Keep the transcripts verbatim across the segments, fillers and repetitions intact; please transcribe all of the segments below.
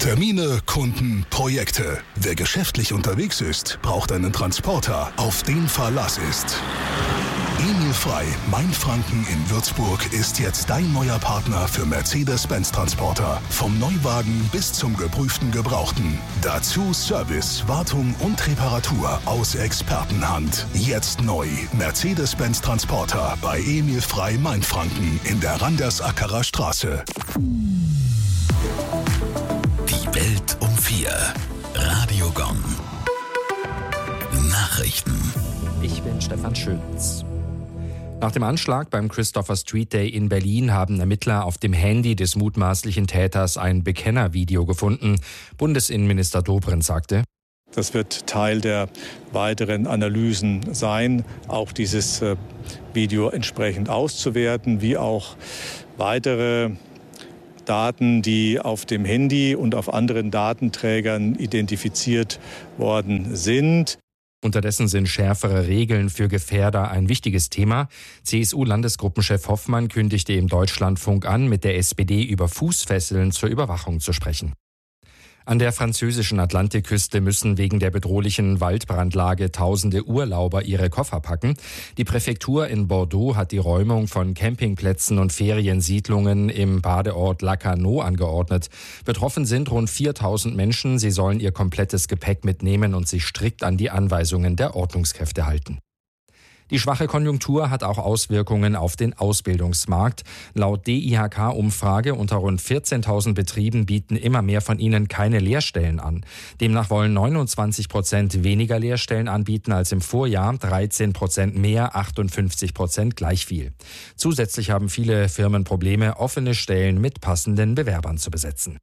Termine, Kunden, Projekte. Wer geschäftlich unterwegs ist, braucht einen Transporter, auf den Verlass ist. Emil Frey, Mainfranken in Würzburg, ist jetzt dein neuer Partner für Mercedes-Benz-Transporter. Vom Neuwagen bis zum geprüften Gebrauchten. Dazu Service, Wartung und Reparatur aus Expertenhand. Jetzt neu. Mercedes-Benz-Transporter bei Emil Frey, Mainfranken in der Randersackerer Straße. Die Welt um vier. Radio Gong. Nachrichten. Ich bin Stefan Schütz. Nach dem Anschlag beim Christopher Street Day in Berlin haben Ermittler auf dem Handy des mutmaßlichen Täters ein Bekennervideo gefunden. Bundesinnenminister Dobrindt sagte: Das wird Teil der weiteren Analysen sein, auch dieses äh, Video entsprechend auszuwerten, wie auch weitere Daten, die auf dem Handy und auf anderen Datenträgern identifiziert worden sind. Unterdessen sind schärfere Regeln für Gefährder ein wichtiges Thema. C S U-Landesgruppenchef Hoffmann kündigte im Deutschlandfunk an, mit der S P D über Fußfesseln zur Überwachung zu sprechen. An der französischen Atlantikküste müssen wegen der bedrohlichen Waldbrandlage tausende Urlauber ihre Koffer packen. Die Präfektur in Bordeaux hat die Räumung von Campingplätzen und Feriensiedlungen im Badeort Lacanau angeordnet. Betroffen sind rund viertausend Menschen. Sie sollen ihr komplettes Gepäck mitnehmen und sich strikt an die Anweisungen der Ordnungskräfte halten. Die schwache Konjunktur hat auch Auswirkungen auf den Ausbildungsmarkt. Laut D I H K-Umfrage unter rund vierzehntausend Betrieben bieten immer mehr von ihnen keine Lehrstellen an. Demnach wollen neunundzwanzig Prozent weniger Lehrstellen anbieten als im Vorjahr, dreizehn Prozent mehr, achtundfünfzig Prozent gleich viel. Zusätzlich haben viele Firmen Probleme, offene Stellen mit passenden Bewerbern zu besetzen.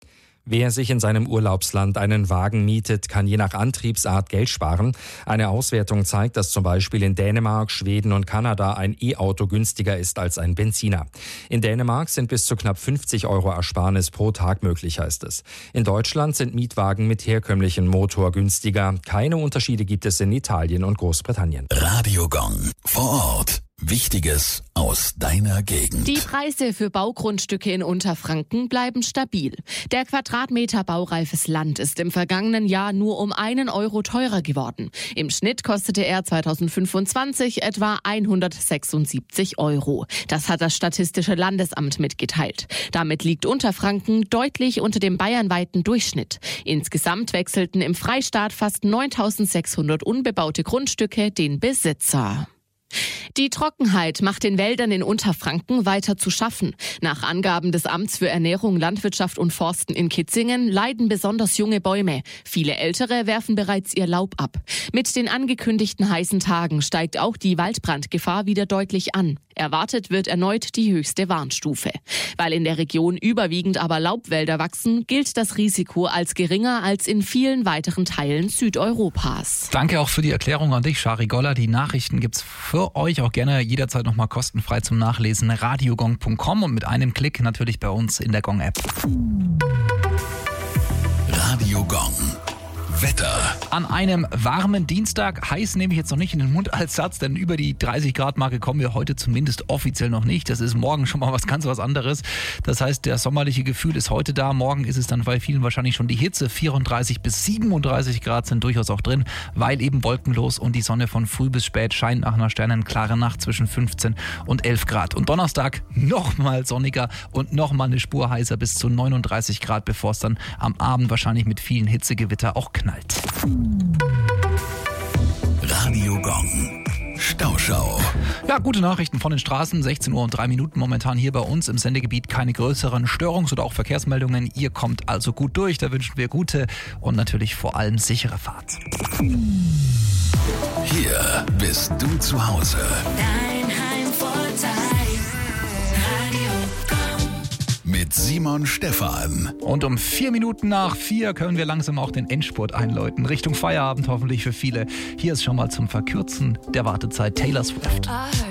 Wer sich in seinem Urlaubsland einen Wagen mietet, kann je nach Antriebsart Geld sparen. Eine Auswertung zeigt, dass zum Beispiel in Dänemark, Schweden und Kanada ein E-Auto günstiger ist als ein Benziner. In Dänemark sind bis zu knapp fünfzig Euro Ersparnis pro Tag möglich, heißt es. In Deutschland sind Mietwagen mit herkömmlichem Motor günstiger. Keine Unterschiede gibt es in Italien und Großbritannien. Radio Gong. Vor Ort. Wichtiges aus deiner Gegend. Die Preise für Baugrundstücke in Unterfranken bleiben stabil. Der Quadratmeter baureifes Land ist im vergangenen Jahr nur um einen Euro teurer geworden. Im Schnitt kostete er zweitausendfünfundzwanzig etwa hundertsechsundsiebzig Euro. Das hat das Statistische Landesamt mitgeteilt. Damit liegt Unterfranken deutlich unter dem bayernweiten Durchschnitt. Insgesamt wechselten im Freistaat fast neuntausendsechshundert unbebaute Grundstücke den Besitzer. Die Trockenheit macht den Wäldern in Unterfranken weiter zu schaffen. Nach Angaben des Amts für Ernährung, Landwirtschaft und Forsten in Kitzingen leiden besonders junge Bäume. Viele ältere werfen bereits ihr Laub ab. Mit den angekündigten heißen Tagen steigt auch die Waldbrandgefahr wieder deutlich an. Erwartet wird erneut die höchste Warnstufe. Weil in der Region überwiegend aber Laubwälder wachsen, gilt das Risiko als geringer als in vielen weiteren Teilen Südeuropas. Danke auch für die Erklärung an dich, Shari Goller. Die Nachrichten gibt's für euch auch gerne jederzeit nochmal kostenfrei zum Nachlesen. radiogong punkt com und mit einem Klick natürlich bei uns in der Gong-App. Radio Gong. Wetter. An einem warmen Dienstag, heiß nehme ich jetzt noch nicht in den Mund als Satz, denn über die dreißig Grad Marke kommen wir heute zumindest offiziell noch nicht. Das ist morgen schon mal was ganz was anderes. Das heißt, der sommerliche Gefühl ist heute da. Morgen ist es dann bei vielen wahrscheinlich schon die Hitze. vierunddreißig bis siebenunddreißig Grad sind durchaus auch drin, weil eben wolkenlos und die Sonne von früh bis spät scheint nach einer sternenklaren Nacht zwischen fünfzehn und elf Grad. Und Donnerstag nochmal sonniger und nochmal eine Spur heißer bis zu neununddreißig Grad, bevor es dann am Abend wahrscheinlich mit vielen Hitzegewitter auch knallt. Radio Gong. Stauschau. Ja, gute Nachrichten von den Straßen. sechzehn Uhr und drei Minuten momentan hier bei uns im Sendegebiet. Keine größeren Störungs- oder auch Verkehrsmeldungen. Ihr kommt also gut durch. Da wünschen wir gute und natürlich vor allem sichere Fahrt. Hier bist du zu Hause. Dein Heimvorteil. Radio Gong. Mit Simon Stephan. Und um vier Minuten nach vier können wir langsam auch den Endspurt einläuten. Richtung Feierabend hoffentlich für viele. Hier ist schon mal zum Verkürzen der Wartezeit Taylor Swift.